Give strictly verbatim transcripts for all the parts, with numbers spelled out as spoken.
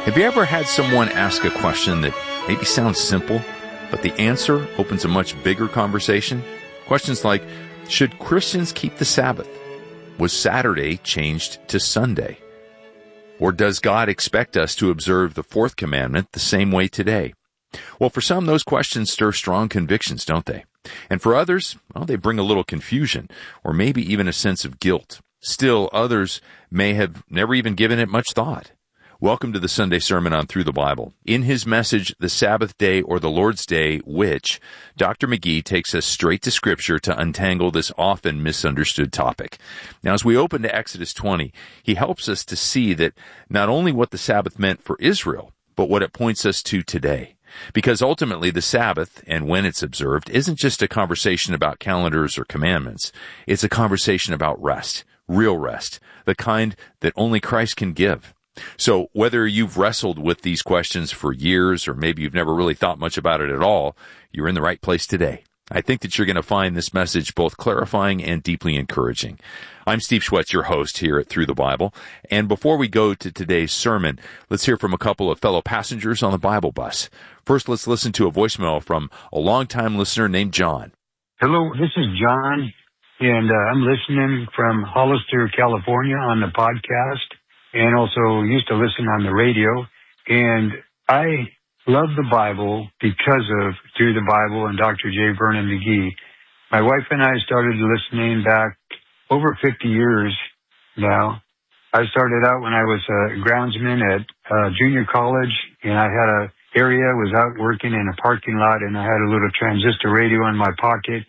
Have you ever had someone ask a question that maybe sounds simple, but the answer opens a much bigger conversation? Questions like, should Christians keep the Sabbath? Was Saturday changed to Sunday? Or does God expect us to observe the fourth commandment the same way today? Well, for some, those questions stir strong convictions, don't they? And for others, well, they bring a little confusion, or maybe even a sense of guilt. Still, others may have never even given it much thought. Welcome to the Sunday Sermon on Through the Bible. In his message, The Sabbath Day or the Lord's Day, Which, Doctor McGee takes us straight to Scripture to untangle this often misunderstood topic. Now, as we open to Exodus twenty, he helps us to see that not only what the Sabbath meant for Israel, but what it points us to today. Because ultimately, the Sabbath, and when it's observed, isn't just a conversation about calendars or commandments. It's a conversation about rest, real rest, the kind that only Christ can give. So whether you've wrestled with these questions for years or maybe you've never really thought much about it at all, you're in the right place today. I think that you're going to find this message both clarifying and deeply encouraging. I'm Steve Schwetz, your host here at Through the Bible. And before we go to today's sermon, let's hear from a couple of fellow passengers on the Bible bus. First, let's listen to a voicemail from a longtime listener named John. Hello, this is John, and uh, I'm listening from Hollister, California on the podcast, and also used to listen on the radio. And I love the Bible because of Through the Bible and Doctor J. Vernon McGee. My wife and I started listening back over fifty years now. I started out when I was a groundsman at uh, junior college, and I had a area, was out working in a parking lot, and I had a little transistor radio in my pocket.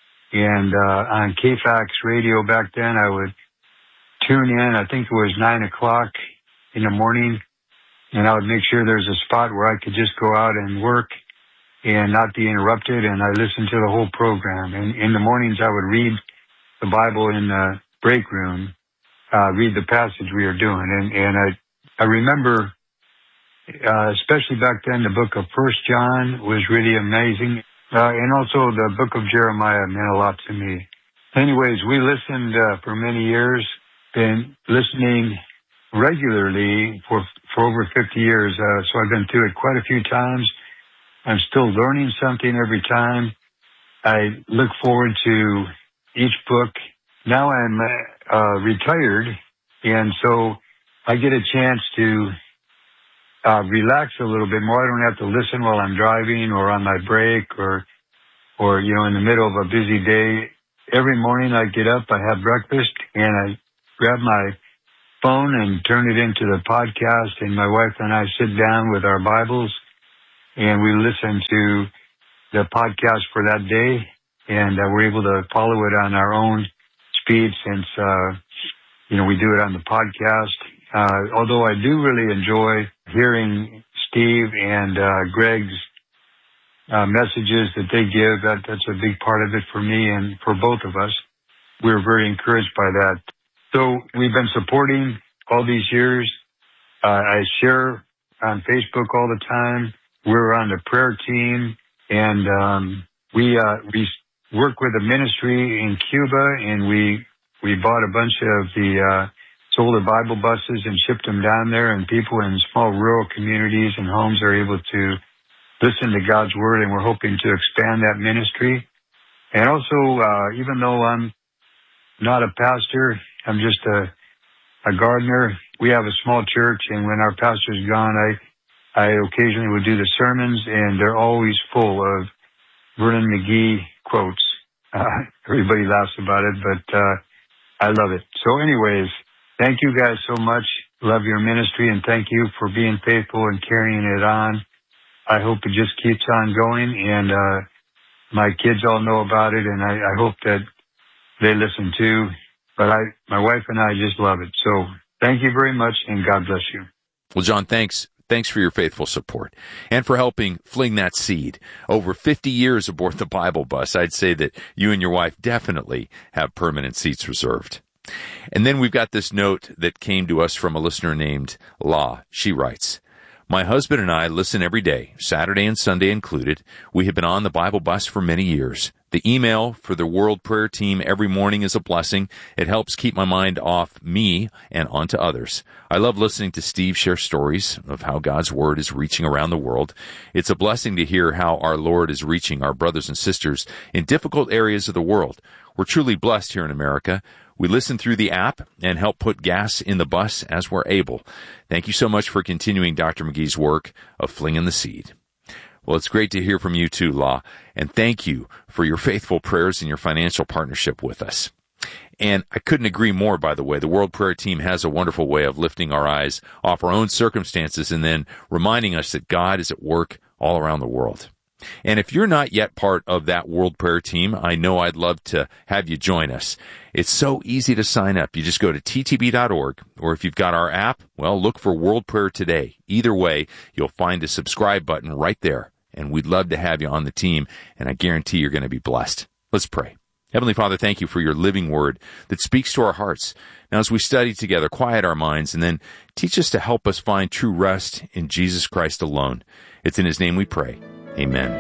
And uh, on K FAX radio back then, I would tune in. I think it was nine o'clock in the morning, and I would make sure there's a spot where I could just go out and work and not be interrupted, and I listened to the whole program. And in the mornings, I would read the Bible in the break room, uh, read the passage we were doing. And, and I, I remember, uh, especially back then, the book of First John was really amazing. Uh, and also the book of Jeremiah meant a lot to me. Anyways, we listened uh, for many years. Been listening regularly for for over fifty years, uh, so I've been through it quite a few times. I'm still learning something every time. I look forward to each book. Now I'm uh, retired, and so I get a chance to uh, relax a little bit more. I don't have to listen while I'm driving or on my break or, or you know, in the middle of a busy day. Every morning I get up, I have breakfast, and I grab my phone and turn it into the podcast, and my wife and I sit down with our Bibles, and we listen to the podcast for that day, and uh, we're able to follow it on our own speed since, uh, you know, we do it on the podcast. Uh, although I do really enjoy hearing Steve and uh, Greg's uh, messages that they give. That, that's a big part of it for me and for both of us. We're very encouraged by that. So we've been supporting all these years. Uh, I share on Facebook all the time. We're on the prayer team, and um, we uh, we work with a ministry in Cuba, and we we bought a bunch of the uh, solar Bible buses and shipped them down there, and people in small rural communities and homes are able to listen to God's Word, and we're hoping to expand that ministry. And also, uh, even though I'm not a pastor, I'm just a, a gardener. We have a small church, and when our pastor's gone, I I occasionally would do the sermons, and they're always full of Vernon McGee quotes. Uh, everybody laughs about it, but uh, I love it. So anyways, thank you guys so much. Love your ministry, and thank you for being faithful and carrying it on. I hope it just keeps on going, and uh, my kids all know about it, and I, I hope that they listen too. But I, my wife and I just love it. So thank you very much, and God bless you. Well, John, thanks. Thanks for your faithful support and for helping fling that seed. Over fifty years aboard the Bible bus, I'd say that you and your wife definitely have permanent seats reserved. And then we've got this note that came to us from a listener named La. She writes, My husband and I listen every day, Saturday and Sunday included. We have been on the Bible bus for many years. The email for the World Prayer Team every morning is a blessing. It helps keep my mind off me and onto others. I love listening to Steve share stories of how God's Word is reaching around the world. It's a blessing to hear how our Lord is reaching our brothers and sisters in difficult areas of the world. We're truly blessed here in America. We listen through the app and help put gas in the bus as we're able. Thank you so much for continuing Doctor McGee's work of flinging the seed. Well, it's great to hear from you too, La, and thank you for your faithful prayers and your financial partnership with us. And I couldn't agree more, by the way. The World Prayer Team has a wonderful way of lifting our eyes off our own circumstances and then reminding us that God is at work all around the world. And if you're not yet part of that World Prayer Team, I know I'd love to have you join us. It's so easy to sign up. You just go to T T B dot org, or if you've got our app, well, look for World Prayer Today. Either way, you'll find a subscribe button right there, and we'd love to have you on the team, and I guarantee you're going to be blessed. Let's pray. Heavenly Father, thank you for your living word that speaks to our hearts. Now, as we study together, quiet our minds, and then teach us to help us find true rest in Jesus Christ alone. It's in His name we pray. Amen.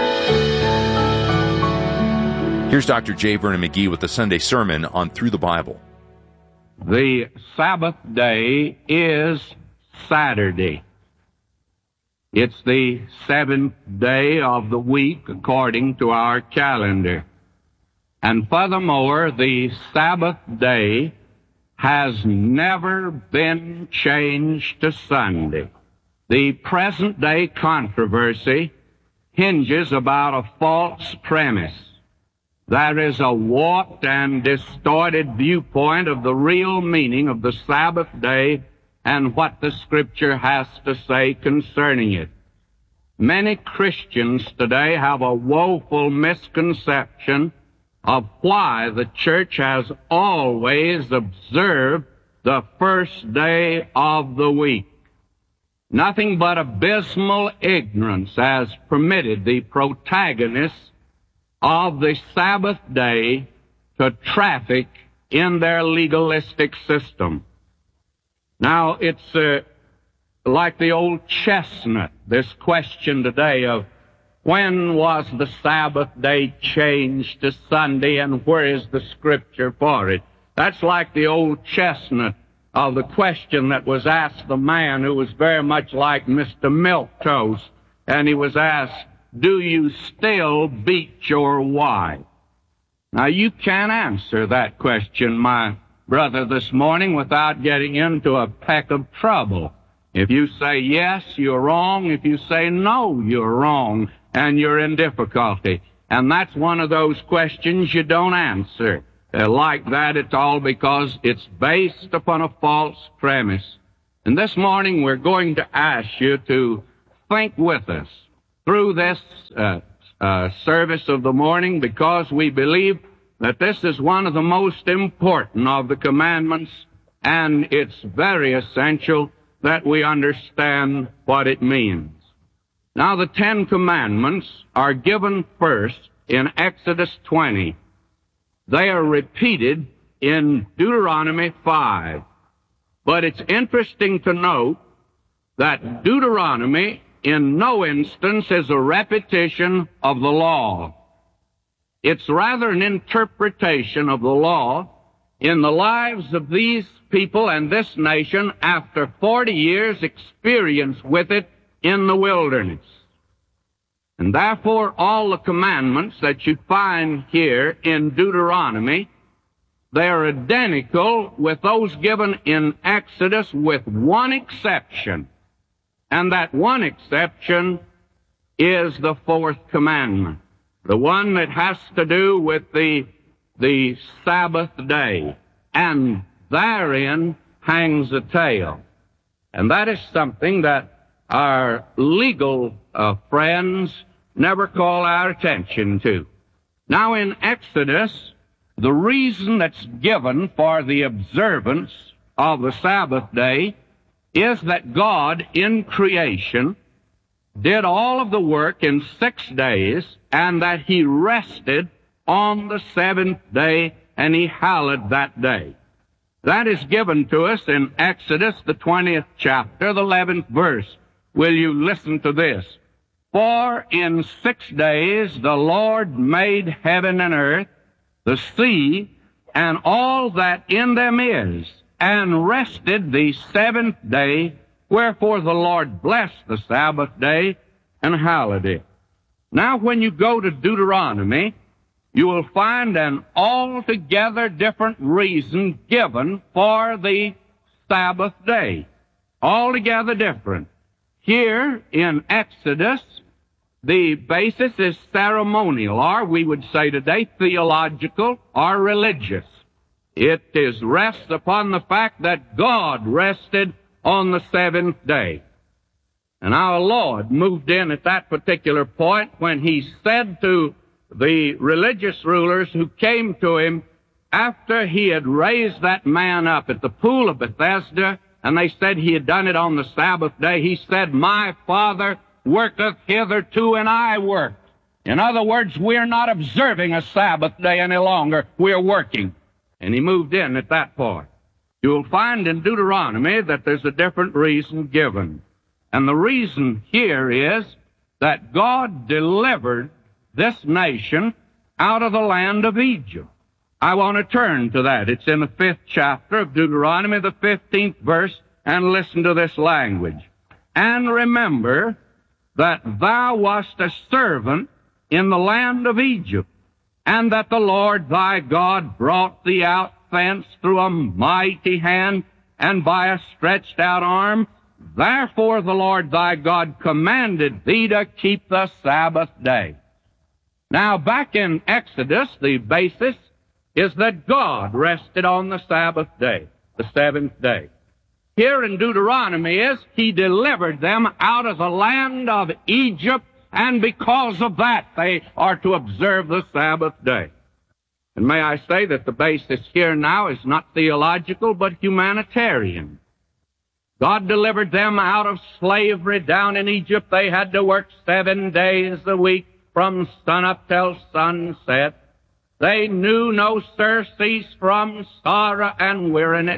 Here's Doctor J. Vernon McGee with the Sunday sermon on Through the Bible. The Sabbath day is Saturday. It's the seventh day of the week according to our calendar. And furthermore, the Sabbath day has never been changed to Sunday. The present day controversy hinges about a false premise. There is a warped and distorted viewpoint of the real meaning of the Sabbath day and what the Scripture has to say concerning it. Many Christians today have a woeful misconception of why the church has always observed the first day of the week. Nothing but abysmal ignorance has permitted the protagonists of the Sabbath day to traffic in their legalistic system. Now, it's uh, like the old chestnut, this question today of when was the Sabbath day changed to Sunday and where is the Scripture for it? That's like the old chestnut of the question that was asked the man who was very much like Mister Milquetoast, and he was asked, do you still beat your wife? Now, you can't answer that question, my brother, this morning without getting into a peck of trouble. If you say yes, you're wrong. If you say no, you're wrong, and you're in difficulty. And that's one of those questions you don't answer. Uh, like that, it's all because it's based upon a false premise. And this morning we're going to ask you to think with us through this uh, uh, service of the morning, because we believe that this is one of the most important of the commandments, and it's very essential that we understand what it means. Now, the Ten Commandments are given first in Exodus twenty. They are repeated in Deuteronomy five. But it's interesting to note that Deuteronomy in no instance is a repetition of the law. It's rather an interpretation of the law in the lives of these people and this nation after forty years' experience with it in the wilderness. And therefore, all the commandments that you find here in Deuteronomy, they are identical with those given in Exodus with one exception. And that one exception is the fourth commandment, the one that has to do with the, the Sabbath day. And therein hangs a tale. And that is something that our legal uh, friends never call our attention to. Now, in Exodus, the reason that's given for the observance of the Sabbath day is that God, in creation, did all of the work in six days, and that He rested on the seventh day, and He hallowed that day. That is given to us in Exodus, the twentieth chapter, the eleventh verse, will you listen to this? For in six days the Lord made heaven and earth, the sea, and all that in them is, and rested the seventh day. Wherefore the Lord blessed the Sabbath day and hallowed it. Now when you go to Deuteronomy, you will find an altogether different reason given for the Sabbath day. Altogether different. Here in Exodus, the basis is ceremonial, or we would say today theological or religious. It is rests upon the fact that God rested on the seventh day. And our Lord moved in at that particular point when He said to the religious rulers who came to Him after He had raised that man up at the pool of Bethesda, and they said He had done it on the Sabbath day, He said, My Father worketh hitherto, and I worked. In other words, we're not observing a Sabbath day any longer. We're working. And He moved in at that point. You'll find in Deuteronomy that there's a different reason given. And the reason here is that God delivered this nation out of the land of Egypt. I want to turn to that. It's in the fifth chapter of Deuteronomy, the fifteenth verse, and listen to this language. And remember that thou wast a servant in the land of Egypt, and that the Lord thy God brought thee out thence through a mighty hand and by a stretched out arm. Therefore the Lord thy God commanded thee to keep the Sabbath day. Now back in Exodus, the basis is that God rested on the Sabbath day, the seventh day. Here in Deuteronomy is He delivered them out of the land of Egypt, and because of that they are to observe the Sabbath day. And may I say that the basis here now is not theological, but humanitarian. God delivered them out of slavery down in Egypt. They had to work seven days a week from sunup till sunset. They knew no surcease from sorrow and weariness.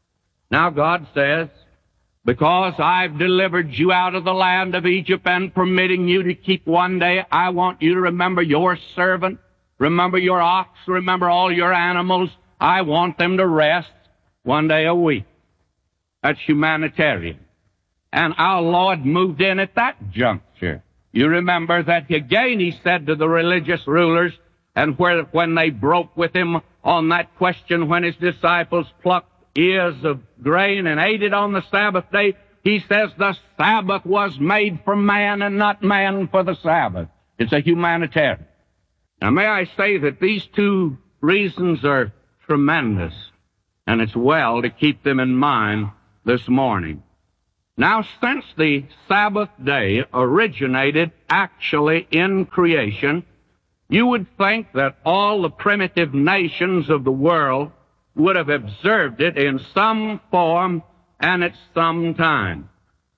Now God says, because I've delivered you out of the land of Egypt and permitting you to keep one day, I want you to remember your servant, remember your ox, remember all your animals. I want them to rest one day a week. That's humanitarian. And our Lord moved in at that juncture. You remember that again He said to the religious rulers, and where, when they broke with Him on that question, when His disciples plucked ears of grain and ate it on the Sabbath day, He says the Sabbath was made for man and not man for the Sabbath. It's a humanitarian. Now may I say that these two reasons are tremendous, and it's well to keep them in mind this morning. Now, since the Sabbath day originated actually in creation, you would think that all the primitive nations of the world would have observed it in some form and at some time.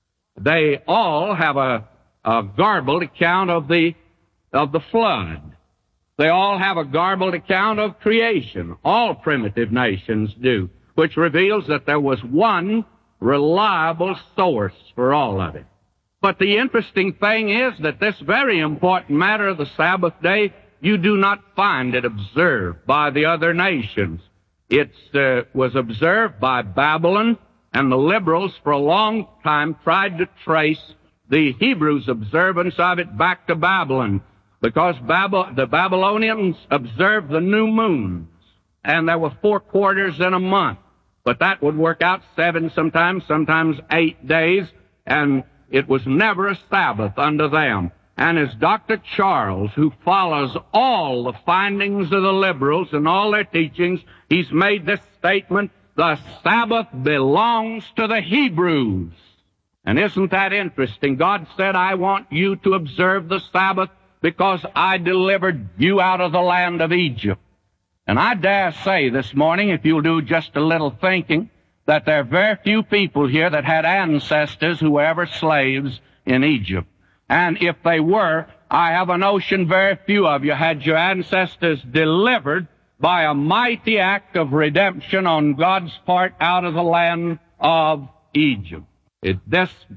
They all have a, a garbled account of the, of the flood. They all have a garbled account of creation. All primitive nations do, which reveals that there was one reliable source for all of it. But the interesting thing is that this very important matter of the Sabbath day, you do not find it observed by the other nations. It uh, was observed by Babylon, and the liberals for a long time tried to trace the Hebrews' observance of it back to Babylon, because Bab- the Babylonians observed the new moons, and there were four quarters in a month. But that would work out seven sometimes, sometimes eight days, and it was never a Sabbath unto them. And as Doctor Charles, who follows all the findings of the liberals and all their teachings, he's made this statement, the Sabbath belongs to the Hebrews. And isn't that interesting? God said, I want you to observe the Sabbath because I delivered you out of the land of Egypt. And I dare say this morning, if you'll do just a little thinking, that there are very few people here that had ancestors who were ever slaves in Egypt. And if they were, I have a notion very few of you had your ancestors delivered by a mighty act of redemption on God's part out of the land of Egypt. It, this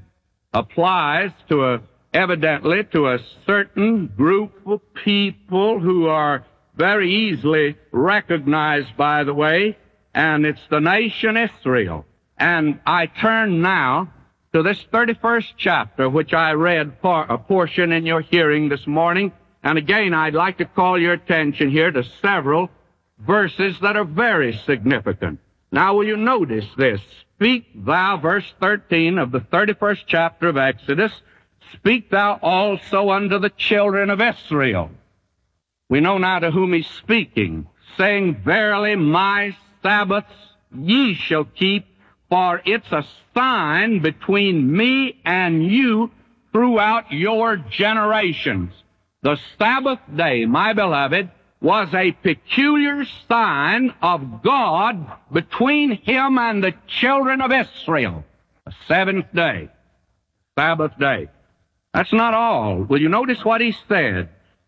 applies to a, evidently to a certain group of people who are very easily recognized, by the way, and it's the nation Israel. And I turn now to this thirty-first chapter, which I read for a portion in your hearing this morning. And again, I'd like to call your attention here to several verses that are very significant. Now, will you notice this? Speak thou, verse thirteen of the thirty-first chapter of Exodus, speak thou also unto the children of Israel. We know now to whom he's speaking, saying, verily my Sabbaths ye shall keep, for it's a sign between me and you throughout your generations. The Sabbath day, my beloved, was a peculiar sign of God between him and the children of Israel. The seventh day, Sabbath day. That's not all. Will you notice what he said?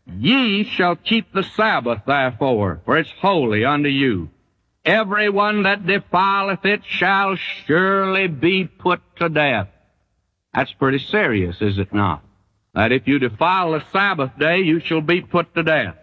Ye shall keep the Sabbath, therefore, for it's holy unto you. Every one that defileth it shall surely be put to death. That's pretty serious, is it not? That if you defile the Sabbath day, you shall be put to death.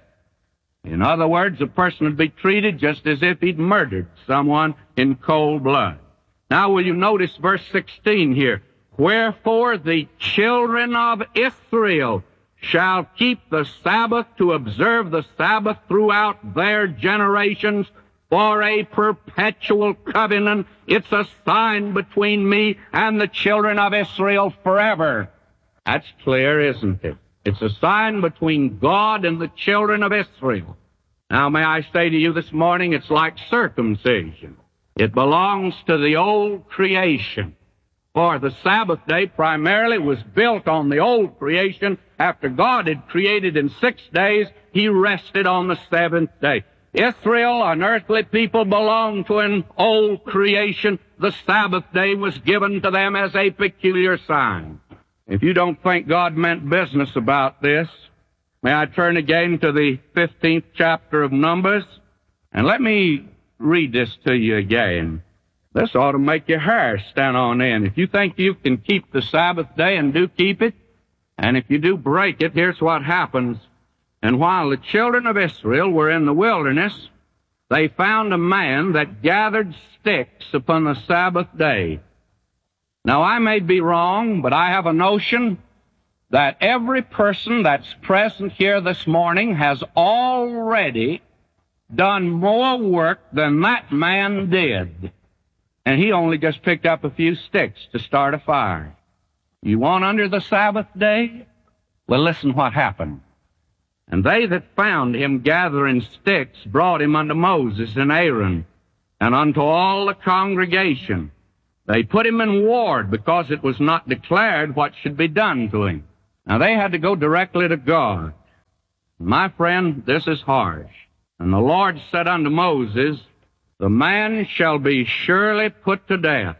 In other words, a person would be treated just as if he'd murdered someone in cold blood. Now, will you notice verse sixteen here? Wherefore the children of Israel shall keep the Sabbath to observe the Sabbath throughout their generations for a perpetual covenant. It's a sign between me and the children of Israel forever. That's clear, isn't it? It's a sign between God and the children of Israel. Now, may I say to you this morning, it's like circumcision. It belongs to the old creation. For the Sabbath day primarily was built on the old creation. After God had created in six days, he rested on the seventh day. Israel, an earthly people, belonged to an old creation. The Sabbath day was given to them as a peculiar sign. If you don't think God meant business about this, may I turn again to the fifteenth chapter of Numbers? And let me read this to you again. This ought to make your hair stand on end. If you think you can keep the Sabbath day, and do keep it, and if you do break it, here's what happens. And while the children of Israel were in the wilderness, they found a man that gathered sticks upon the Sabbath day. Now, I may be wrong, but I have a notion that every person that's present here this morning has already done more work than that man did. And he only just picked up a few sticks to start a fire. You want under the Sabbath day? Well, listen what happened. And they that found him gathering sticks brought him unto Moses and Aaron, and unto all the congregation. They put him in ward, because it was not declared what should be done to him. Now, they had to go directly to God. My friend, this is harsh. And the Lord said unto Moses, the man shall be surely put to death.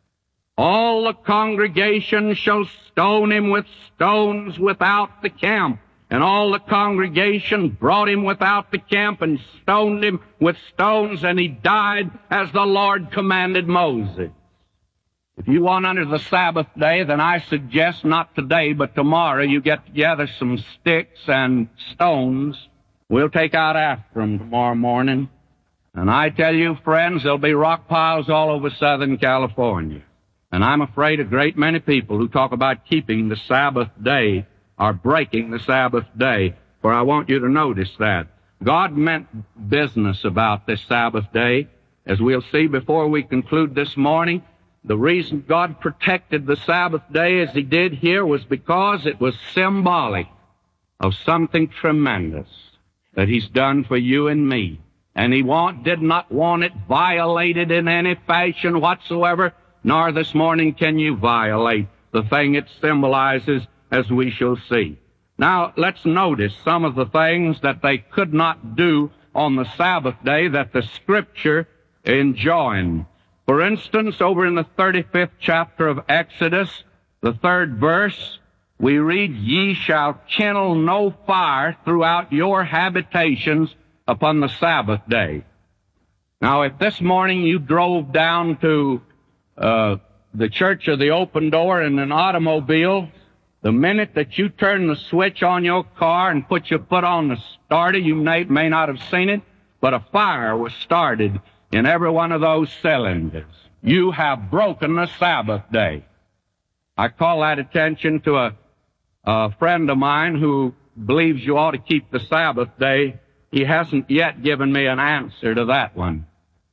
All the congregation shall stone him with stones without the camp. And all the congregation brought him without the camp and stoned him with stones, and he died as the Lord commanded Moses. If you want under the Sabbath day, then I suggest not today, but tomorrow you get together some sticks and stones. We'll take out after them tomorrow morning. And I tell you, friends, there'll be rock piles all over Southern California. And I'm afraid a great many people who talk about keeping the Sabbath day are breaking the Sabbath day. For I want you to notice that God meant business about this Sabbath day. As we'll see before we conclude this morning, the reason God protected the Sabbath day as he did here was because it was symbolic of something tremendous that he's done for you and me. And he want, did not want it violated in any fashion whatsoever, nor this morning can you violate the thing it symbolizes, as we shall see. Now, let's notice some of the things that they could not do on the Sabbath day that the Scripture enjoined. For instance, over in the thirty-fifth chapter of Exodus, the third verse, we read, ye shall kindle no fire throughout your habitations upon the Sabbath day. Now, if this morning you drove down to uh, the Church of the Open Door in an automobile, the minute that you turn the switch on your car and put your foot on the starter, you may, may not have seen it, but a fire was started in every one of those cylinders. You have broken the Sabbath day. I call that attention to a, a friend of mine who believes you ought to keep the Sabbath day. He hasn't yet given me an answer to that one,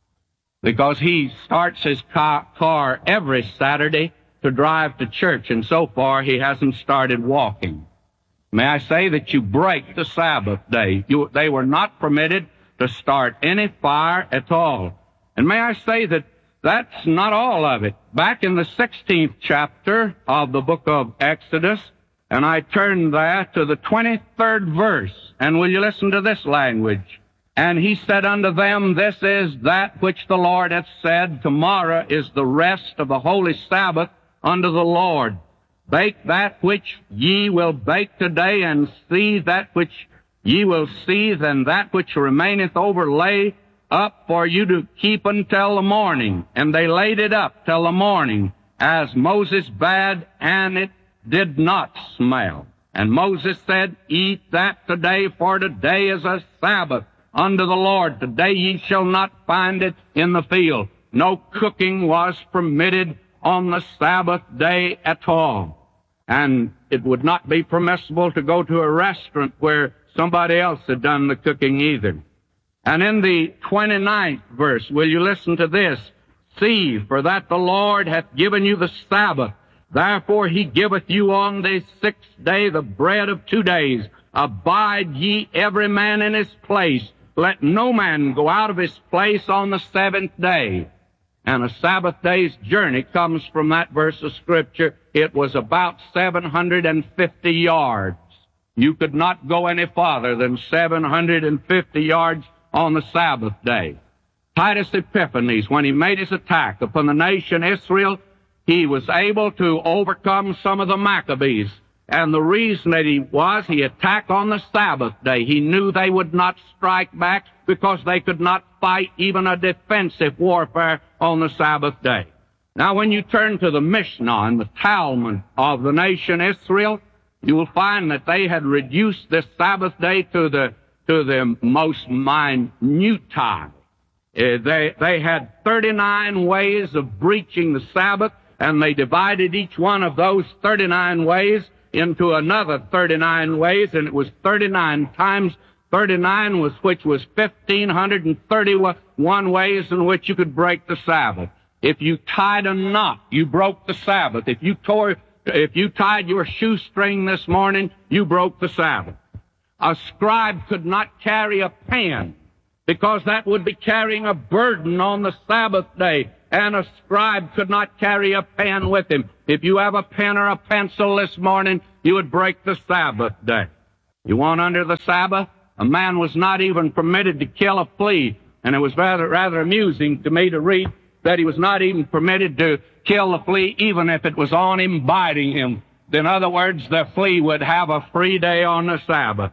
because he starts his car, car every Saturday to drive to church, and so far he hasn't started walking. May I say that you break the Sabbath day. You, they were not permitted to start any fire at all. And may I say that that's not all of it. Back in the sixteenth chapter of the book of Exodus, and I turn there to the twenty-third verse, and will you listen to this language? And he said unto them, This is that which the Lord hath said, Tomorrow is the rest of the holy Sabbath unto the Lord. Bake that which ye will bake today, and seethe that which ye will seethe, and that which remaineth overlay up for you to keep until the morning. And they laid it up till the morning, as Moses bade, and it did not smell. And Moses said, Eat that today, for today is a Sabbath unto the Lord. Today ye shall not find it in the field. No cooking was permitted on the Sabbath day at all. And it would not be permissible to go to a restaurant where somebody else had done the cooking either. And in the twenty-ninth verse, will you listen to this? See, for that the Lord hath given you the Sabbath. Therefore he giveth you on the sixth day the bread of two days. Abide ye every man in his place. Let no man go out of his place on the seventh day. And a Sabbath day's journey comes from that verse of Scripture. It was about seven hundred fifty yards. You could not go any farther than seven hundred fifty yards on the Sabbath day. Titus Epiphanes, when he made his attack upon the nation Israel, he was able to overcome some of the Maccabees. And the reason that he was, he attacked on the Sabbath day. He knew they would not strike back because they could not fight even a defensive warfare on the Sabbath day. Now, when you turn to the Mishnah and the Talmud of the nation Israel, you will find that they had reduced this Sabbath day to the to the most minute time. Uh, they they had thirty-nine ways of breaching the Sabbath, and they divided each one of those thirty-nine ways into another thirty-nine ways, and it was thirty-nine times thirty-nine, was which was fifteen thirty-one ways in which you could break the Sabbath. If you tied a knot, you broke the Sabbath. If you tore, if you tied your shoestring this morning, you broke the Sabbath. A scribe could not carry a pen, because that would be carrying a burden on the Sabbath day, and a scribe could not carry a pen with him. If you have a pen or a pencil this morning, you would break the Sabbath day. You want under the Sabbath? A man was not even permitted to kill a flea, and it was rather rather amusing to me to read that he was not even permitted to kill the flea even if it was on him biting him. In other words, the flea would have a free day on the Sabbath.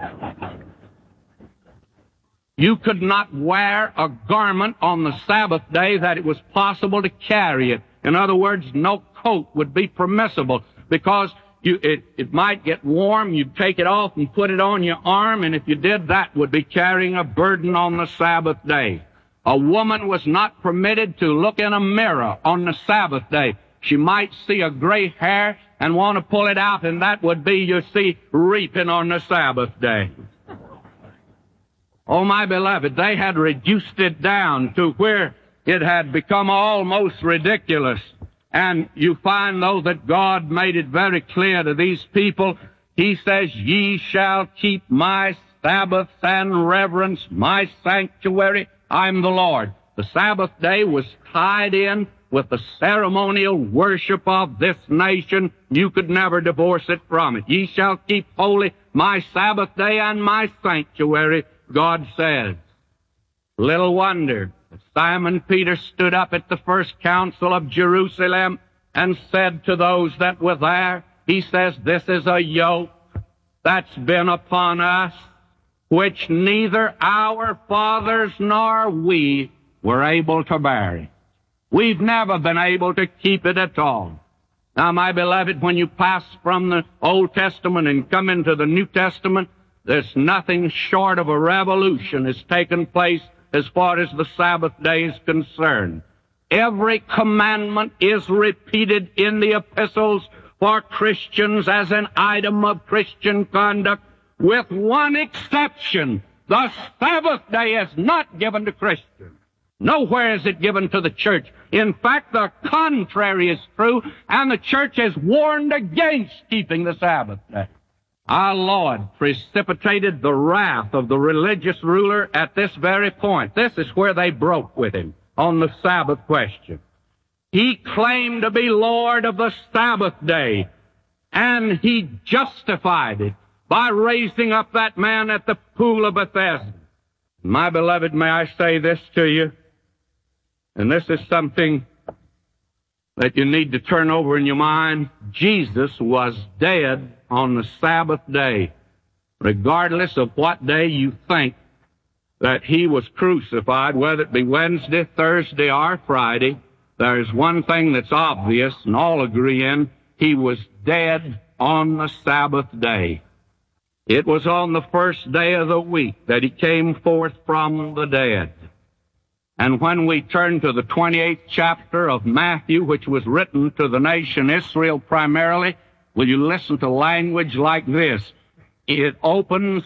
You could not wear a garment on the Sabbath day that it was possible to carry it. In other words, no coat would be permissible, because you, it, it might get warm. You'd take it off and put it on your arm, and if you did, that would be carrying a burden on the Sabbath day. A woman was not permitted to look in a mirror on the Sabbath day. She might see a gray hair and want to pull it out, and that would be, you see, reaping on the Sabbath day. Oh, my beloved, they had reduced it down to where it had become almost ridiculous. And you find, though, that God made it very clear to these people. He says, Ye shall keep my Sabbaths and reverence my sanctuary. I'm the Lord. The Sabbath day was tied in with the ceremonial worship of this nation. You could never divorce it from it. Ye shall keep holy my Sabbath day and my sanctuary, God says. Little wonder that Simon Peter stood up at the first council of Jerusalem and said to those that were there, he says, This is a yoke that's been upon us, which neither our fathers nor we were able to bear. We've never been able to keep it at all. Now, my beloved, when you pass from the Old Testament and come into the New Testament, there's nothing short of a revolution has taken place as far as the Sabbath day is concerned. Every commandment is repeated in the epistles for Christians as an item of Christian conduct, with one exception. The Sabbath day is not given to Christians. Nowhere is it given to the church. In fact, the contrary is true, and the church is warned against keeping the Sabbath day. Our Lord precipitated the wrath of the religious ruler at this very point. This is where they broke with him on the Sabbath question. He claimed to be Lord of the Sabbath day, and he justified it by raising up that man at the pool of Bethesda. My beloved, may I say this to you? And this is something that you need to turn over in your mind. Jesus was dead on the Sabbath day, regardless of what day you think that he was crucified, whether it be Wednesday, Thursday, or Friday. There is one thing that's obvious, and all agree in: he was dead on the Sabbath day. It was on the first day of the week that he came forth from the dead. And when we turn to the twenty-eighth chapter of Matthew, which was written to the nation Israel primarily, will you listen to language like this? It opens,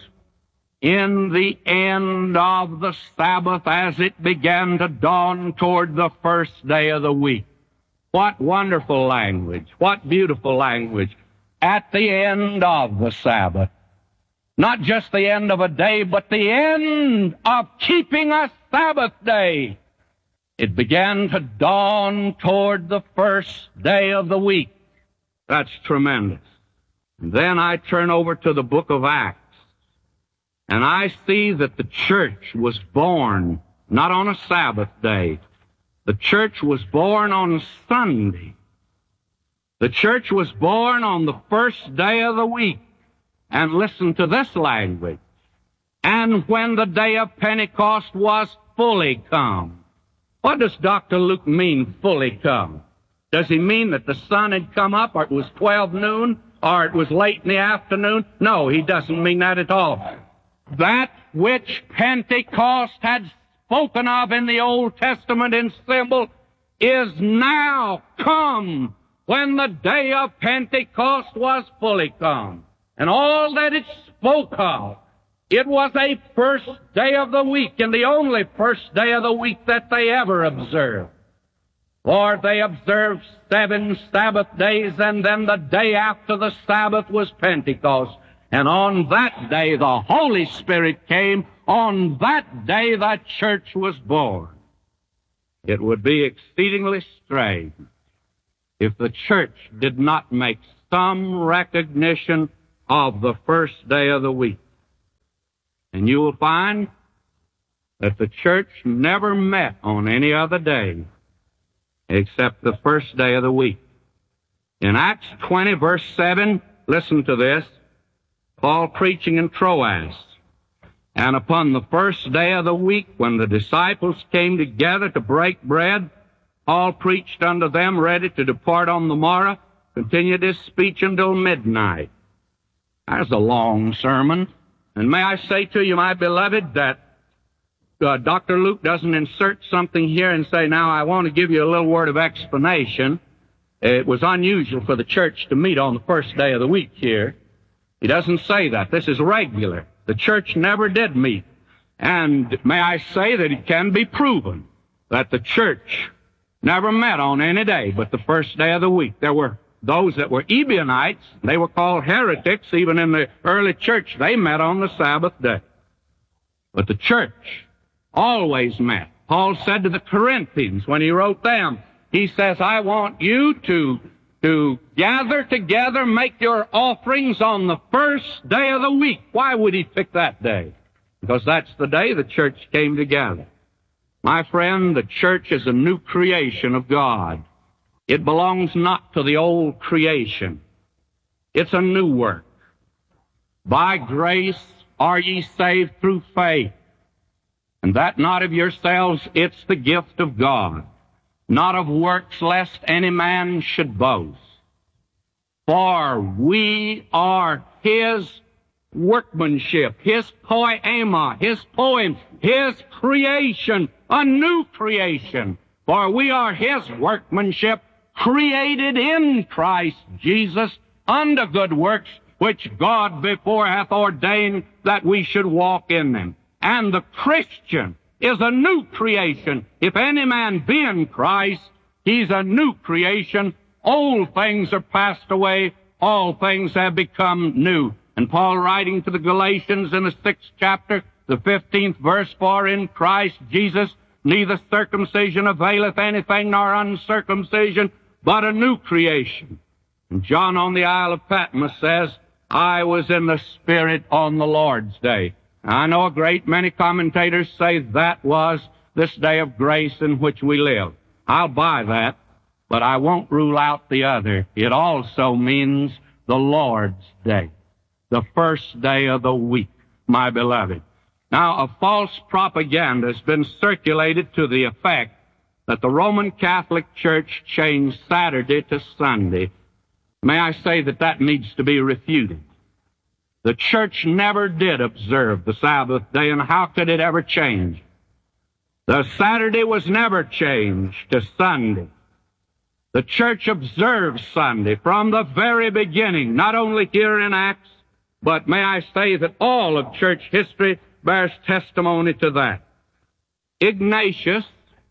"In the end of the Sabbath, as it began to dawn toward the first day of the week." What wonderful language. What beautiful language. At the end of the Sabbath. Not just the end of a day, but the end of keeping a Sabbath day. It began to dawn toward the first day of the week. That's tremendous. And then I turn over to the book of Acts, and I see that the church was born not on a Sabbath day. The church was born on Sunday. The church was born on the first day of the week. And listen to this language. "And when the day of Pentecost was fully come." What does Doctor Luke mean, fully come? Does he mean that the sun had come up, or it was twelve noon, or it was late in the afternoon? No, he doesn't mean that at all. That which Pentecost had spoken of in the Old Testament in symbol is now come, when the day of Pentecost was fully come. And all that it spoke of, it was a first day of the week, and the only first day of the week that they ever observed. For they observed seven Sabbath days, and then the day after the Sabbath was Pentecost. And on that day the Holy Spirit came. On that day the church was born. It would be exceedingly strange if the church did not make some recognition of the first day of the week. And you will find that the church never met on any other day except the first day of the week. In Acts twenty, verse seven, listen to this. Paul preaching in Troas. "And upon the first day of the week, when the disciples came together to break bread, Paul preached unto them, ready to depart on the morrow, continued his speech until midnight." That's a long sermon. And may I say to you, my beloved, that uh, Doctor Luke doesn't insert something here and say, "Now I want to give you a little word of explanation." It was unusual for the church to meet on the first day of the week here. He doesn't say that. This is regular. The church never did meet. And may I say that it can be proven that the church never met on any day but the first day of the week. There were those that were Ebionites. They were called heretics. Even in the early church, they met on the Sabbath day. But the church always met. Paul said to the Corinthians when he wrote them, he says, "I want you to, to gather together, make your offerings on the first day of the week." Why would he pick that day? Because that's the day the church came together. My friend, the church is a new creation of God. It belongs not to the old creation. It's a new work. "By grace are ye saved through faith, and that not of yourselves, it's the gift of God." not of works, lest any man should boast. For we are His workmanship, His poema, His poem, His creation, a new creation. For we are His workmanship, created in Christ Jesus unto good works, which God before hath ordained that we should walk in them. And the Christian is a new creation. If any man be in Christ, he's a new creation. Old things are passed away, all things have become new. And Paul, writing to the Galatians in the sixth chapter, the fifteenth verse, for in Christ Jesus neither circumcision availeth anything nor uncircumcision, but a new creation. And John on the Isle of Patmos says, I was in the Spirit on the Lord's day. I know a great many commentators say that was this day of grace in which we live. I'll buy that, but I won't rule out the other. It also means the Lord's day, the first day of the week, my beloved. Now, a false propaganda has been circulated to the effect that the Roman Catholic Church changed Saturday to Sunday. May I say that that needs to be refuted. The church never did observe the Sabbath day, and how could it ever change? The Saturday was never changed to Sunday. The church observed Sunday from the very beginning, not only here in Acts, but may I say that all of church history bears testimony to that. Ignatius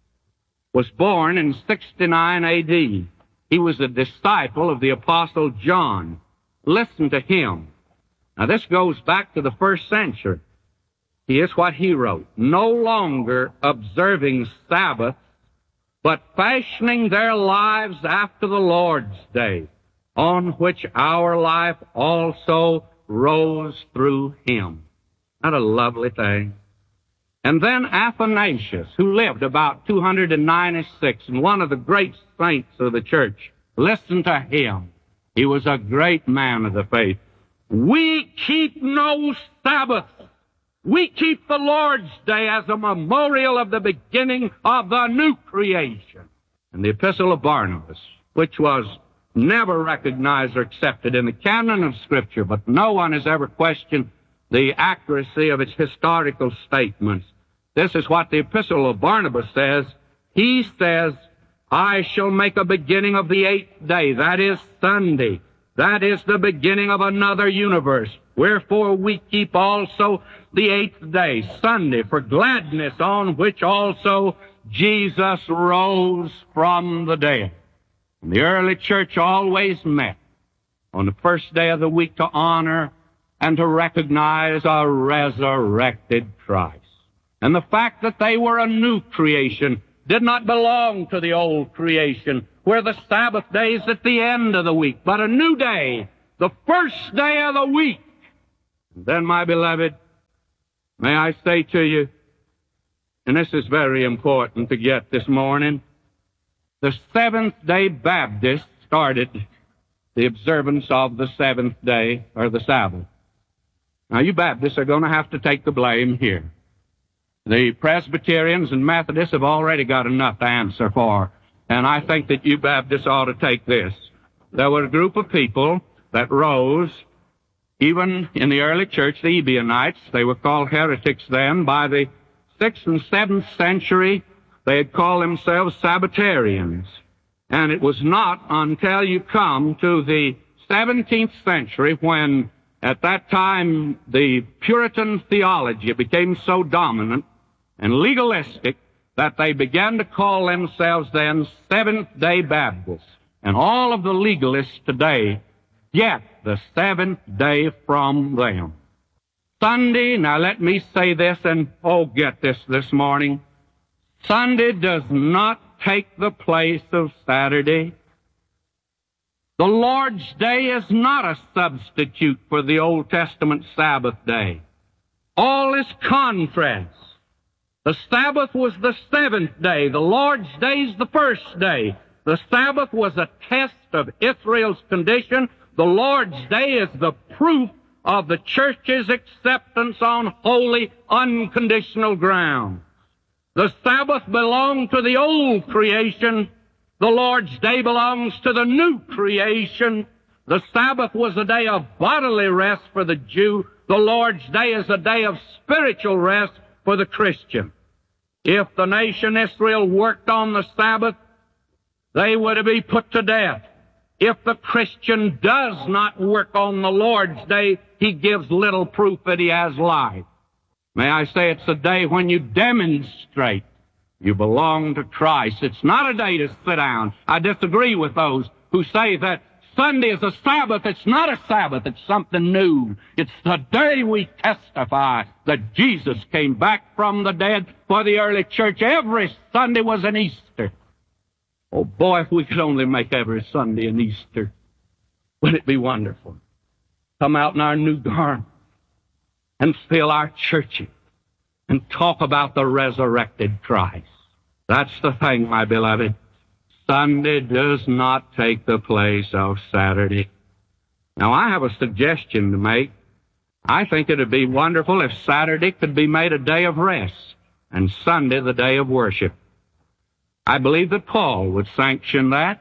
was born in sixty-nine A D He was a disciple of the Apostle John. Listen to him. Now, this goes back to the first century. Here's what he wrote. No longer observing Sabbath, but fashioning their lives after the Lord's day, on which our life also rose through him. Not a lovely thing? And then Athanasius, who lived about two hundred ninety-six, and one of the great saints of the church. Listen to him. He was a great man of the faith. We keep no Sabbath. We keep the Lord's day as a memorial of the beginning of the new creation. And the Epistle of Barnabas, which was never recognized or accepted in the canon of Scripture, but no one has ever questioned the accuracy of its historical statements. This is what the Epistle of Barnabas says. He says, I shall make a beginning of the eighth day, that is Sunday. That is the beginning of another universe. Wherefore we keep also the eighth day, Sunday, for gladness, on which also Jesus rose from the dead. And the early church always met on the first day of the week to honor and to recognize a resurrected Christ. And the fact that they were a new creation did not belong to the old creation, where the Sabbath day is at the end of the week, but a new day, the first day of the week. And then, my beloved, may I say to you, and this is very important to get this morning, the Seventh-day Baptists started the observance of the seventh day, or the Sabbath. Now, you Baptists are going to have to take the blame here. The Presbyterians and Methodists have already got enough to answer for, and I think that you Baptists ought to take this. There were a group of people that rose, even in the early church, the Ebionites. They were called heretics then. By the sixth and seventh century, they had called themselves Sabbatarians. And it was not until you come to the seventeenth century when, at that time, the Puritan theology became so dominant and legalistic that they began to call themselves then Seventh-day Baptists. And all of the legalists today get the seventh day from them. Sunday, now let me say this, and oh, get this this morning. Sunday does not take the place of Saturday. The Lord's day is not a substitute for the Old Testament Sabbath day. All is contrast. The Sabbath was the seventh day. The Lord's day is the first day. The Sabbath was a test of Israel's condition. The Lord's day is the proof of the church's acceptance on holy, unconditional ground. The Sabbath belonged to the old creation. The Lord's day belongs to the new creation. The Sabbath was a day of bodily rest for the Jew. The Lord's day is a day of spiritual rest for the Christian. If the nation Israel worked on the Sabbath, they would be put to death. If the Christian does not work on the Lord's day, he gives little proof that he has life. May I say it's a day when you demonstrate you belong to Christ. It's not a day to sit down. I disagree with those who say that Sunday is a Sabbath. It's not a Sabbath. It's something new. It's the day we testify that Jesus came back from the dead. For the early church, every Sunday was an Easter. Oh, boy, if we could only make every Sunday an Easter, wouldn't it be wonderful? Come out in our new garments and fill our churches and talk about the resurrected Christ. That's the thing, my beloved. Sunday does not take the place of Saturday. Now, I have a suggestion to make. I think it would be wonderful if Saturday could be made a day of rest and Sunday the day of worship. I believe that Paul would sanction that.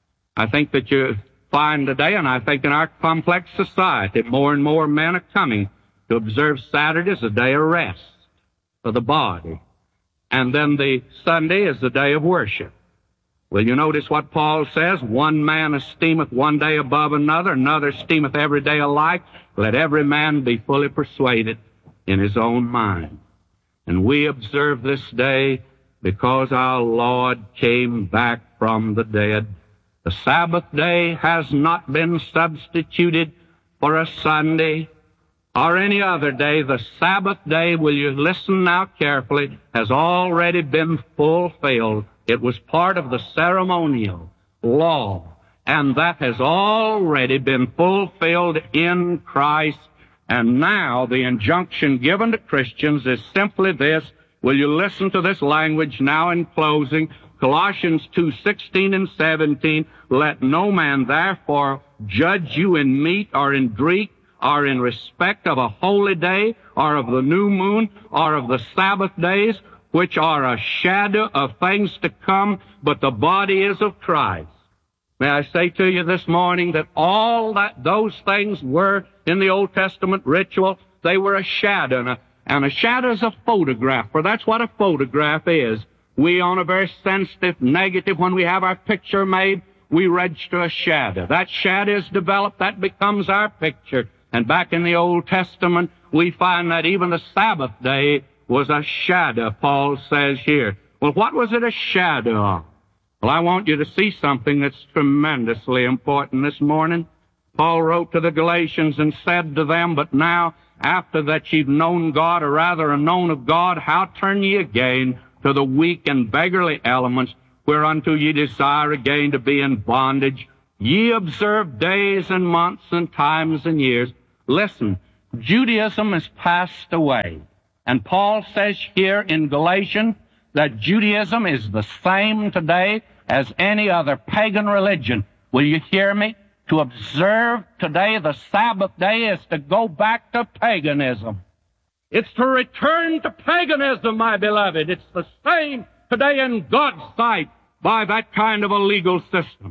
I think that you find today, and I think in our complex society, more and more men are coming to observe Saturday as a day of rest for the body. And then the Sunday is the day of worship. Will you notice what Paul says? One man esteemeth one day above another, another esteemeth every day alike. Let every man be fully persuaded in his own mind. And we observe this day because our Lord came back from the dead. The Sabbath day has not been substituted for a Sunday or any other day. The Sabbath day, will you listen now carefully, has already been fulfilled. It was part of the ceremonial law, and that has already been fulfilled in Christ. And now the injunction given to Christians is simply this. Will you listen to this language now in closing? Colossians two sixteen and seventeen. Let no man therefore judge you in meat or in drink or in respect of a holy day or of the new moon or of the Sabbath days, which are a shadow of things to come, but the body is of Christ. May I say to you this morning that all that those things were in the Old Testament ritual, they were a shadow, and a, and a shadow is a photograph, for that's what a photograph is. We, on a very sensitive negative, when we have our picture made, we register a shadow. That shadow is developed, that becomes our picture. And back in the Old Testament, we find that even the Sabbath day was a shadow, Paul says here. Well, what was it a shadow of? Well, I want you to see something that's tremendously important this morning. Paul wrote to the Galatians and said to them, but now, after that you've known God, or rather are known of God, how turn ye again to the weak and beggarly elements, whereunto ye desire again to be in bondage? Ye observe days and months and times and years. Listen, Judaism has passed away. And Paul says here in Galatians that Judaism is the same today as any other pagan religion. Will you hear me? To observe today the Sabbath day is to go back to paganism. It's to return to paganism, my beloved. It's the same today in God's sight by that kind of a legal system.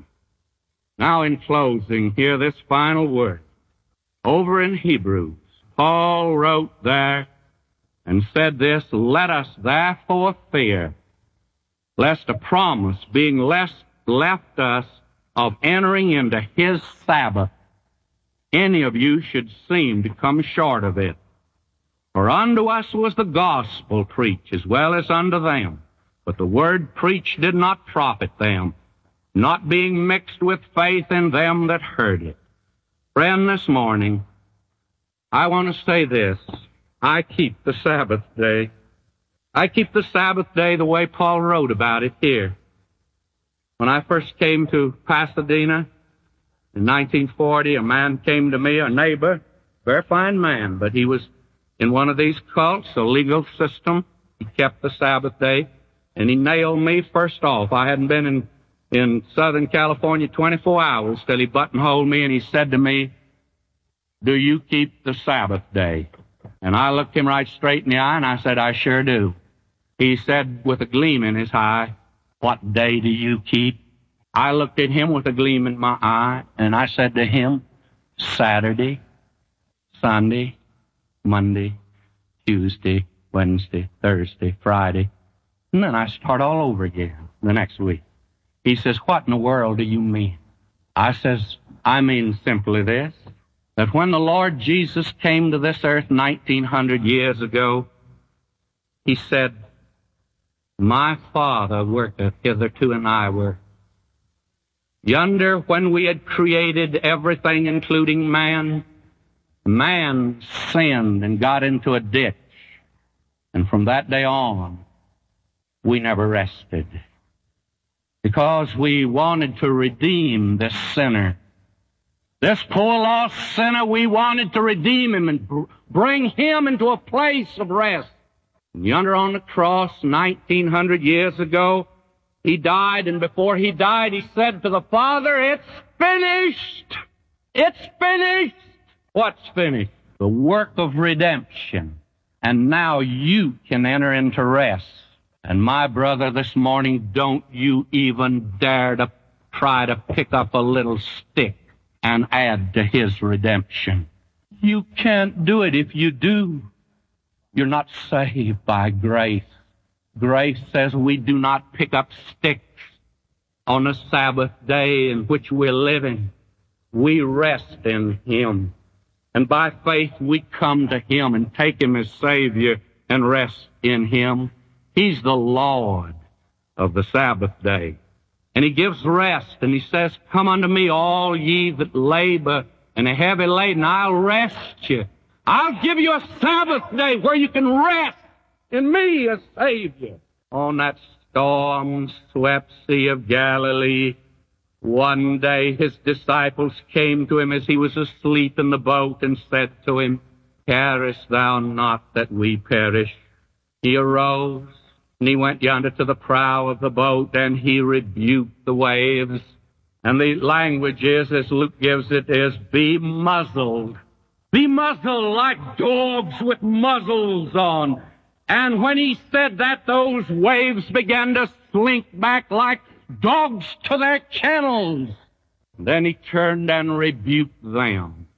Now in closing, hear this final word. Over in Hebrews, Paul wrote there and said this, let us therefore fear, lest a promise being less left us of entering into his Sabbath, any of you should seem to come short of it. For unto us was the gospel preached as well as unto them, but the word preached did not profit them, not being mixed with faith in them that heard it. Friend, this morning, I want to say this. I keep the Sabbath day. I keep the Sabbath day the way Paul wrote about it here. When I first came to Pasadena in nineteen forty, a man came to me, a neighbor, very fine man, but he was in one of these cults, a legal system. He kept the Sabbath day, and he nailed me first off. I hadn't been in, in Southern California twenty-four hours till he buttonholed me, and he said to me, do you keep the Sabbath day? And I looked him right straight in the eye, and I said, I sure do. He said with a gleam in his eye, "What day do you keep?" I looked at him with a gleam in my eye, and I said to him, "Saturday, Sunday, Monday, Tuesday, Wednesday, Thursday, Friday." And then I start all over again the next week. He says, "What in the world do you mean?" I says, "I mean simply this, that when the Lord Jesus came to this earth nineteen hundred years ago, he said, 'My Father worketh hitherto, and I work.' Yonder, when we had created everything, including man, man sinned and got into a ditch. And from that day on, we never rested. Because we wanted to redeem this sinner. This poor lost sinner, we wanted to redeem him and br- bring him into a place of rest. And yonder on the cross, nineteen hundred years ago, he died, and before he died, he said to the Father, "It's finished! It's finished!" What's finished? The work of redemption. And now you can enter into rest. And my brother, this morning, don't you even dare to try to pick up a little stick and add to his redemption. You can't do it. If you do, you're not saved by grace. Grace says we do not pick up sticks on the Sabbath day in which we're living. We rest in him. And by faith we come to him and take him as Savior and rest in him. He's the Lord of the Sabbath day. And he gives rest, and he says, "Come unto me, all ye that labor and are heavy laden, I'll rest you. I'll give you a Sabbath day where you can rest in me as Savior." On that storm-swept Sea of Galilee, one day his disciples came to him as he was asleep in the boat and said to him, "Carest thou not that we perish?" He arose, and he went yonder to the prow of the boat, and he rebuked the waves. And the language is, as Luke gives it, is, "Be muzzled. Be muzzled like dogs with muzzles on." And when he said that, those waves began to slink back like dogs to their kennels. Then he turned and rebuked them.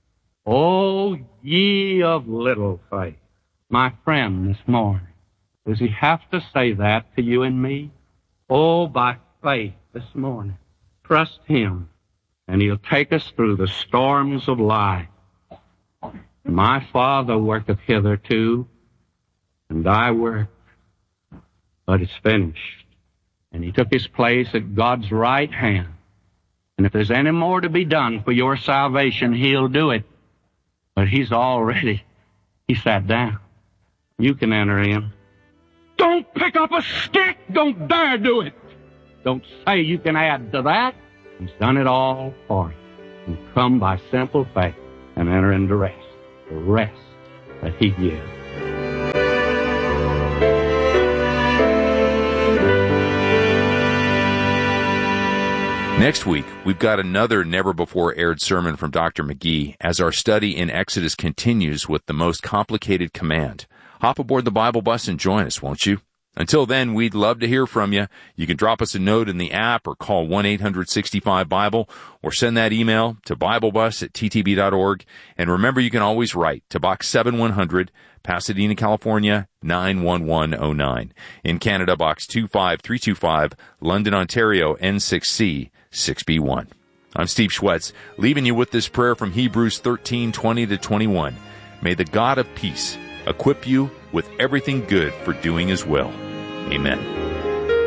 "O ye of little faith." My friend, this morning, does he have to say that to you and me? Oh, by faith this morning, trust him, and he'll take us through the storms of life. My Father worketh hitherto, and I work, but it's finished. And he took his place at God's right hand. And if there's any more to be done for your salvation, he'll do it. But he's already, he sat down. You can enter in. Don't pick up a stick. Don't dare do it. Don't say you can add to that. He's done it all for you. And come by simple faith and enter into rest. The rest that he gives. Next week, we've got another never-before-aired sermon from Doctor McGee as our study in Exodus continues with the most complicated command. Hop aboard the Bible bus and join us, won't you? Until then, we'd love to hear from you. You can drop us a note in the app or call one eight hundred sixty-five Bible or send that email to biblebus at t t b dot org. And remember, you can always write to Box seven one hundred, Pasadena, California, nine one one oh nine. In Canada, Box two five three two five, London, Ontario, N six C six B one. I'm Steve Schwetz, leaving you with this prayer from Hebrews thirteen twenty to twenty-one. May the God of peace equip you with everything good for doing his will. Amen.